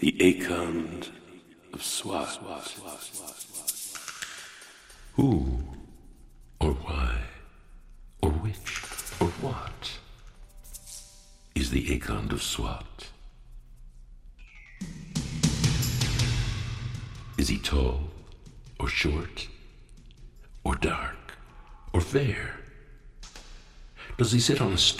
The Akond of Swat. Who, or why, or which, or what is the Akond of Swat? Is he tall, or short, or dark, or fair? Does he sit on a